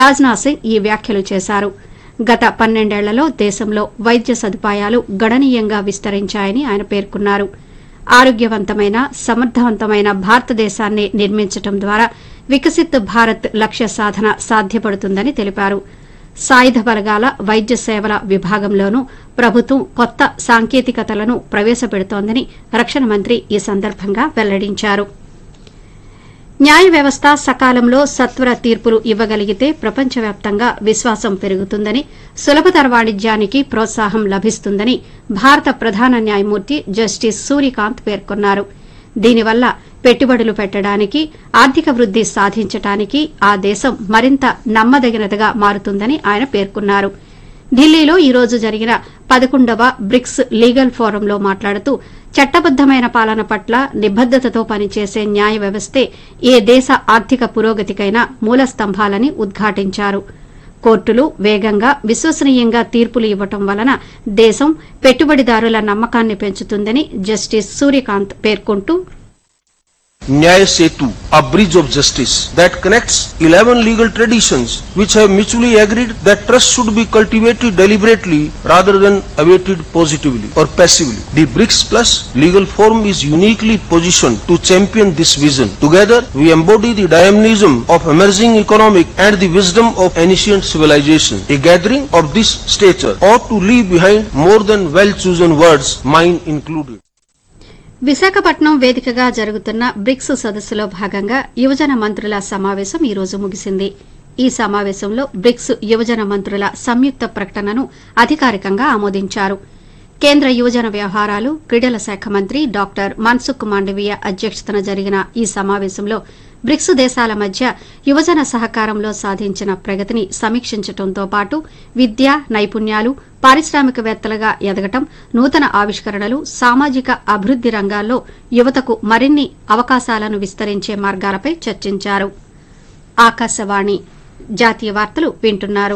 రాజ్నాథ్ సింగ్ ఈ వ్యాఖ్యలు చేశారు. గత 12 ఏళ్లలో దేశంలో వైద్య సదుపాయాలు గణనీయంగా విస్తరించాయని ఆయన పేర్కొన్నారు. ఆరోగ్యవంతమైన సమర్థవంతమైన భారతదేశాన్ని నిర్మించడం ద్వారా వికసిత్ భారత్ లక్ష్య సాధన సాధ్యపడుతుందని తెలిపారు. సాయుధ బలగాల వైద్య సేవల విభాగంలోనూ ప్రభుత్వం కొత్త సాంకేతికతలను ప్రవేశపెడుతోందని రక్షణ మంత్రి ఈ సందర్భంగా వెల్లడించారు. న్యాయ వ్యవస్థ సకాలంలో సత్వర తీర్పులు ఇవ్వగలిగితే ప్రపంచవ్యాప్తంగా విశ్వాసం పెరుగుతుందని, సులభతర వాణిజ్యానికి ప్రోత్సాహం లభిస్తుందని భారత ప్రధాన న్యాయమూర్తి జస్టిస్ సూర్యకాంత్ పేర్కొన్నారు. దీనివల్ల పెట్టుబడులు పెట్టడానికి, ఆర్థిక వృద్ది సాధించడానికి ఆ దేశం మరింత నమ్మదగినదిగా మారుతుందని ఆయన పేర్కొన్నారు. ఢిల్లీలో ఈ రోజు జరిగిన 11వ బ్రిక్స్ లీగల్ ఫోరంలో మాట్లాడుతూ చట్టబద్దమైన పాలన పట్ల నిబద్దతతో పనిచేసే న్యాయ వ్యవస్థే ఏ దేశ ఆర్థిక పురోగతికైనా మూలస్తంభాలని ఉద్ఘాటించారు. కోర్టులు వేగంగా, విశ్వసనీయంగా తీర్పులు ఇవ్వటం వలన దేశం పెట్టుబడిదారుల నమ్మకాన్ని పెంచుతుందని జస్టిస్ సూర్యకాంత్ పేర్కొంటూ, Nyaya Setu, a bridge of justice that connects 11 legal traditions which have mutually agreed that trust should be cultivated deliberately rather than awaited positively or passively. The BRICS Plus legal forum is uniquely positioned to champion this vision. Together, we embody the dynamism of emerging economic and the wisdom of ancient civilization. A gathering of this stature ought to leave behind more than well-chosen words, mine included. Visakhapatnam వేదికగా జరుగుతున్న bricks సదస్సులో భాగంగా యువజన మంత్రుల సమావేశం ఈ రోజు ముగిసింది. ఈ సమావేశంలో బ్రిక్స్ యువజన మంత్రుల సంయుక్త ప్రకటనను అధికారికంగా ఆమోదించారు. కేంద్ర యువజన వ్యవహారాలు, క్రీడల శాఖ మంత్రి డాక్టర్ మన్సుఖ్ మాండవీయ అధ్యక్షతన జరిగిన ఈ సమావేశంలో బ్రిక్స్ దేశాల మధ్య యువజన సహకారంలో సాధించిన ప్రగతిని సమీక్షించడంతో పాటు విద్య, నైపుణ్యాలు, పారిశ్రామికవేత్తలుగా ఎదగటం, నూతన ఆవిష్కరణలు, సామాజిక అభివృద్ది రంగాల్లో యువతకు మరిన్ని అవకాశాలను విస్తరించే మార్గాలపై చర్చించారు. ఆకాశవాణి జాతీయ వార్తలు వింటున్నారు.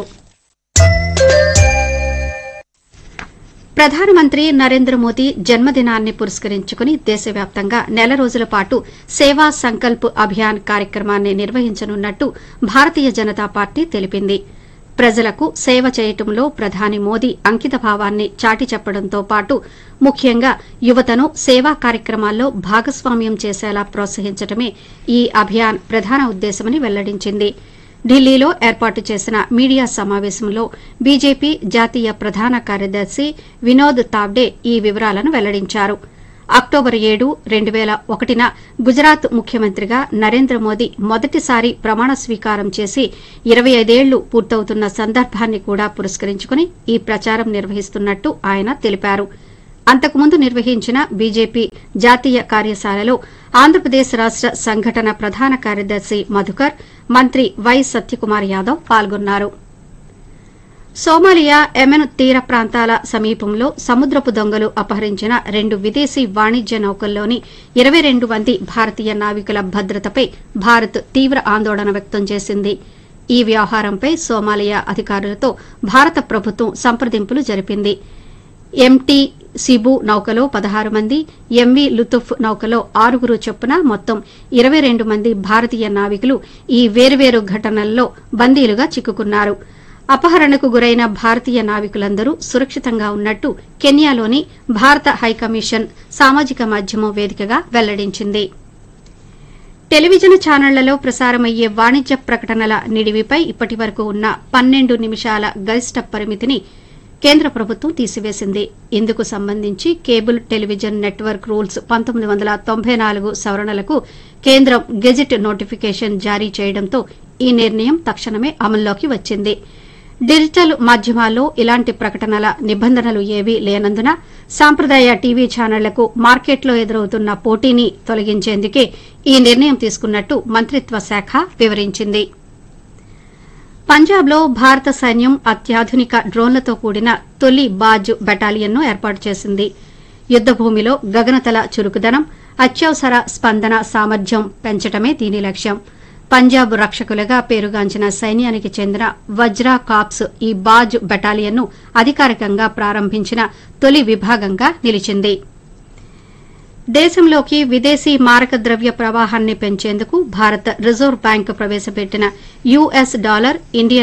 ప్రధానమంత్రి నరేంద్ర మోదీ జన్మదినాన్ని పురస్కరించుకుని దేశవ్యాప్తంగా నెల రోజుల పాటు సేవా సంకల్ప్ అభియాన్ కార్యక్రమాన్ని నిర్వహించనున్నట్టు భారతీయ జనతా పార్టీ తెలిపింది. ప్రజలకు సేవ చేయటంలో ప్రధాని మోదీ అంకితభావాన్ని చాటి చెప్పడంతో పాటు ముఖ్యంగా యువతను సేవా కార్యక్రమాల్లో భాగస్వామ్యం చేసేలా ప్రోత్సహించడమే ఈ అభియాన్ ప్రధాన ఉద్దేశమని వెల్లడించింది. ఢిల్లీలో ఏర్పాటు చేసిన మీడియా సమావేశంలో బీజేపీ జాతీయ ప్రధాన కార్యదర్శి వినోద్ తావ్డే ఈ వివరాలను వెల్లడించారు. అక్టోబర్ 7, 2001న గుజరాత్ ముఖ్యమంత్రిగా నరేంద్ర మోదీ మొదటిసారి ప్రమాణ స్వీకారం చేసి 25 ఏళ్లు పూర్తవుతున్న సందర్భాన్ని కూడా పురస్కరించుకుని ఈ ప్రచారం నిర్వహిస్తున్నట్టు ఆయన తెలిపారు. అంతకుముందు నిర్వహించిన బీజేపీ జాతీయ కార్యశాలలో ఆంధ్రప్రదేశ్ రాష్ట సంఘటన ప్రధాన కార్యదర్శి మధుకర్, మంత్రి వై సత్యకుమార్ యాదవ్ పాల్గొన్నారు. సోమాలియా యెమెన్ తీర ప్రాంతాల సమీపంలో సముద్రపు దొంగలు అపహరించిన 2 విదేశీ వాణిజ్య నౌకల్లోని 22 మంది భారతీయ నావికుల భద్రతపై భారత్ తీవ్ర ఆందోళన వ్యక్తం చేసింది. ఈ వ్యవహారంపై సోమాలియా అధికారులతో భారత ప్రభుత్వం సంప్రదింపులు జరిపింది. ఎంటీ సిబు నౌకలో 16 మంది, ఎంవీ లుతుఫ్ నౌకలో 6 చొప్పున మొత్తం 22 మంది భారతీయ నావికులు ఈ వేర్వేరు ఘటనల్లో బందీలుగా చిక్కుకున్నారు. అపహరణకు గురైన భారతీయ నావికులందరూ సురక్షితంగా ఉన్నట్టు కెన్యాలోని భారత హైకమిషన్ సామాజిక మాధ్యమం వేదికగా వెల్లడించింది. టెలివిజన్ ఛానళ్లలో ప్రసారమయ్యే వాణిజ్య ప్రకటనల నిడివిపై ఇప్పటివరకు ఉన్న 12 నిమిషాల గరిష్ట పరిమితిని కేంద్ర ప్రభుత్వం తీసివేసింది. ఇందుకు సంబంధించి కేబుల్ టెలివిజన్ నెట్వర్క్ రూల్స్ 1994 సవరణలకు కేంద్రం గెజిట్ నోటిఫికేషన్ జారీ చేయడంతో ఈ నిర్ణయం తక్షణమే అమల్లోకి వచ్చింది. డిజిటల్ మాధ్యమాల్లో ఇలాంటి ప్రకటనల నిబంధనలు ఏవీ లేనందున సాంప్రదాయ టీవీ ఛానళ్లకు మార్కెట్లో ఎదురవుతున్న పోటీని తొలగించేందుకే ఈ నిర్ణయం తీసుకున్నట్టు మంత్రిత్వ శాఖ వివరించింది. పంజాబ్లో భారత సైన్యం అత్యాధునిక డ్రోన్లతో కూడిన తొలి బాజ్ బెటాలియన్ను ఏర్పాటు చేసింది. యుద్దభూమిలో గగనతల చురుకుదనం, అత్యవసర స్పందన సామర్థ్యం పెంచడమే దీని లక్ష్యం. పంజాబ్ రక్షకులుగా పేరుగాంచిన సైన్యానికి చెందిన వజ్రా కాప్స్ ఈ బాజ్ బెటాలియన్ను అధికారికంగా ప్రారంభించిన తొలి విభాగంగా నిలిచింది. దేశంలోకి విదేశీ మారక ద్రవ్య ప్రవాహాన్ని పెంచేందుకు భారత రిజర్వ్ బ్యాంక్ ప్రవేశపెట్టిన యుఎస్ డాలర్ ఇండియన్